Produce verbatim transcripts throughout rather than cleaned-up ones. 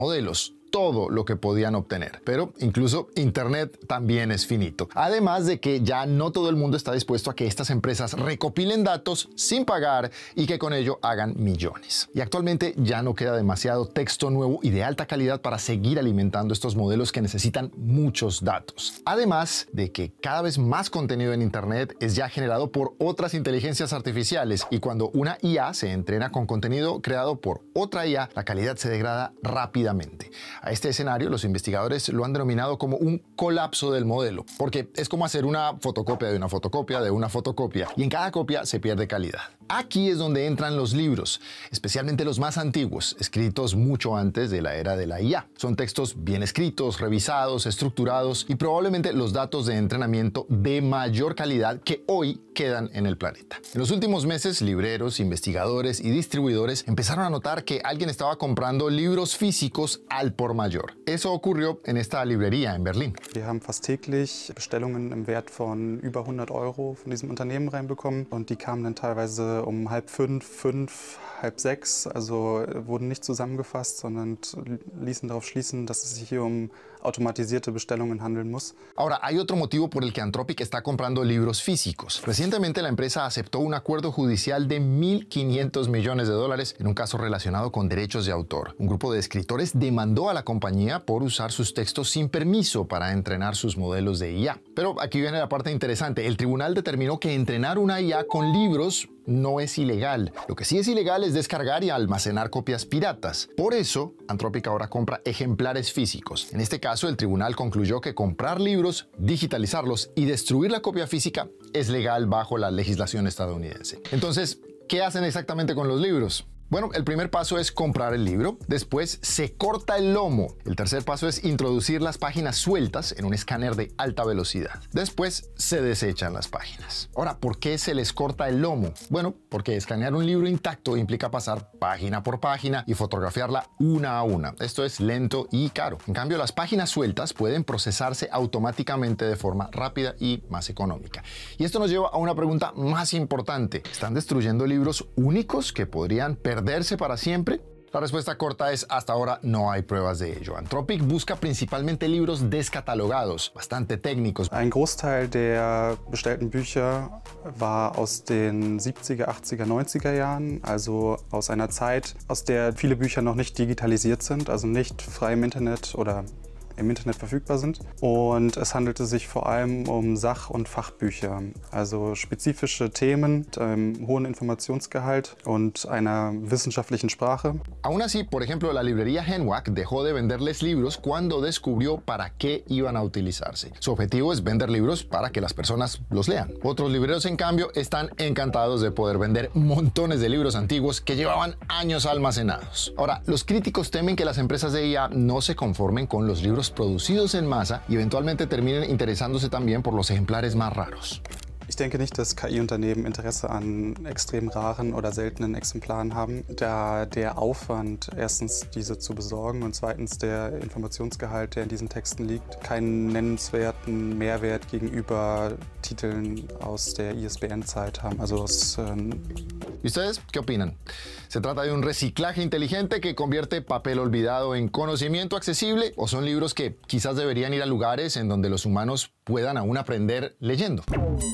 modelos, todo lo que podían obtener. Pero incluso Internet también es finito. Además de que ya no todo el mundo está dispuesto a que estas empresas recopilen datos sin pagar y que con ello hagan millones. Y actualmente ya no queda demasiado texto nuevo y de alta calidad para seguir alimentando estos modelos que necesitan muchos datos. Además de que cada vez más contenido en Internet es ya generado por otras inteligencias artificiales y cuando una I A se entrena con contenido creado por otra I A, la calidad se degrada rápidamente. A este escenario los investigadores lo han denominado como un colapso del modelo, porque es como hacer una fotocopia de una fotocopia de una fotocopia y en cada copia se pierde calidad. Aquí es donde entran los libros, especialmente los más antiguos, escritos mucho antes de la era de la I A. Son textos bien escritos, revisados, estructurados y probablemente los datos de entrenamiento de mayor calidad que hoy quedan en el planeta. En los últimos meses, libreros, investigadores y distribuidores empezaron a notar que alguien estaba comprando libros físicos al por mayor. Eso ocurrió en esta librería en Berlín. Wir haben fast täglich Bestellungen im Wert von über hundert Euro von diesem Unternehmen reinbekommen und die kamen dann teilweise um halb fünf, fünf, halb sechs, also wurden nicht zusammengefasst, sondern ließen darauf schließen, dass es sich hier um automatisierte Bestellungen handeln muss. Ahora, hay otro motivo por el que Anthropic está comprando libros físicos. Recientemente la empresa aceptó un acuerdo judicial de mil quinientos millones de dólares en un caso relacionado con derechos de autor. Un grupo de escritores demandó a la compañía por usar sus textos sin permiso para entrenar sus modelos de I A. Pero aquí viene la parte interesante. El tribunal determinó que entrenar una I A con libros no es ilegal. Lo que sí es ilegal es descargar y almacenar copias piratas. Por eso, Anthropic ahora compra ejemplares físicos. En este caso, el tribunal concluyó que comprar libros, digitalizarlos y destruir la copia física es legal bajo la legislación estadounidense. Entonces, ¿qué hacen exactamente con los libros? Bueno, el primer paso es comprar el libro, después se corta el lomo. El tercer paso es introducir las páginas sueltas en un escáner de alta velocidad. Después se desechan las páginas. Ahora, ¿por qué se les corta el lomo? Bueno, porque escanear un libro intacto implica pasar página por página y fotografiarla una a una. Esto es lento y caro. En cambio, las páginas sueltas pueden procesarse automáticamente de forma rápida y más económica. Y esto nos lleva a una pregunta más importante. ¿Están destruyendo libros únicos que podrían perder ¿Perderse para siempre? La respuesta corta es hasta ahora no hay pruebas de ello. Anthropic busca principalmente libros descatalogados, bastante técnicos. Ein Großteil der bestellten Bücher war aus den siebziger, achtziger, neunziger Jahren, also aus einer Zeit, aus der viele Bücher noch nicht digitalisiert sind, also nicht frei im Internet oder im Internet verfügbar sind. Und es handelte sich vor allem um Sach- und Fachbücher, also spezifische Themen mit einem hohen Informationsgehalt und einer wissenschaftlichen Sprache. Aún así, por ejemplo, la librería Henwag dejó de venderles libros cuando descubrió para qué iban a utilizarse. Su objetivo es vender libros para que las personas los lean. Otros libreros, en cambio, están encantados de poder vender montones de libros antiguos que llevaban años almacenados. Ahora, los críticos temen que las empresas de I A no se conformen con los libros producidos en masa y eventualmente terminen interesándose también por los ejemplares más raros. Ich denke nicht, dass K I-Unternehmen Interesse an extrem raren oder seltenen Exemplaren haben, da der Aufwand, erstens diese zu besorgen und zweitens der Informationsgehalt, der in diesen Texten liegt, keinen nennenswerten Mehrwert gegenüber Titeln aus der I S B N-Zeit haben. Also aus, ähm ¿Y ustedes qué opinan? ¿Se trata de un reciclaje inteligente que convierte papel olvidado en conocimiento accesible o son libros que quizás deberían ir a lugares en donde los humanos puedan aún aprender leyendo?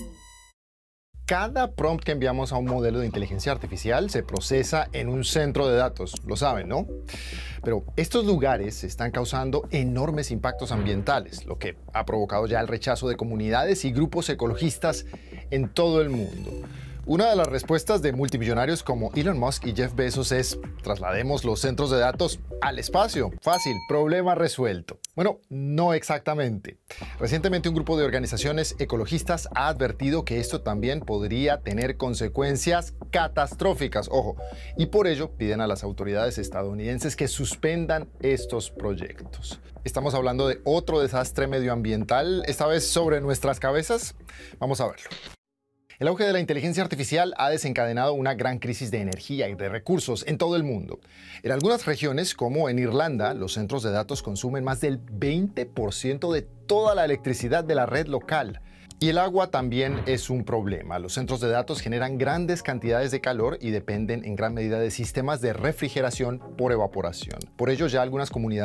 Cada prompt que enviamos a un modelo de inteligencia artificial se procesa en un centro de datos, lo saben, ¿no? Pero estos lugares están causando enormes impactos ambientales, lo que ha provocado ya el rechazo de comunidades y grupos ecologistas en todo el mundo. Una de las respuestas de multimillonarios como Elon Musk y Jeff Bezos es: traslademos los centros de datos al espacio. Fácil, problema resuelto. Bueno, no exactamente. Recientemente un grupo de organizaciones ecologistas ha advertido que esto también podría tener consecuencias catastróficas, ojo, y por ello piden a las autoridades estadounidenses que suspendan estos proyectos. Estamos hablando de otro desastre medioambiental, esta vez sobre nuestras cabezas. Vamos a verlo. El auge de la inteligencia artificial ha desencadenado una gran crisis de energía y de recursos en todo el mundo. En algunas regiones, como en Irlanda, los centros de datos consumen más del veinte por ciento de toda la electricidad de la red local. Y el agua también es un problema. Los centros de datos generan grandes cantidades de calor y dependen en gran medida de sistemas de refrigeración por evaporación. Por ello, ya algunas comunidades